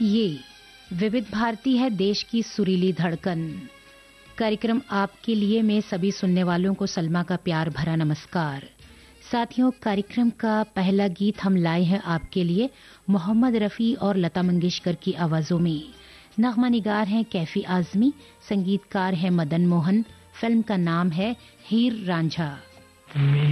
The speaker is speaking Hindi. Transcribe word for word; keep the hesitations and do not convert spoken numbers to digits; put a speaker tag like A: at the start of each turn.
A: ये विविध भारती है, देश की सुरीली धड़कन। कार्यक्रम आपके लिए में सभी सुनने वालों को सलमा का प्यार भरा नमस्कार। साथियों, कार्यक्रम का पहला गीत हम लाए हैं आपके लिए मोहम्मद रफ़ी और लता मंगेशकर की आवाज़ों में। नग़मा निगार हैं कैफी आज़मी, संगीतकार हैं मदन मोहन। फिल्म का नाम है हीर रांझा।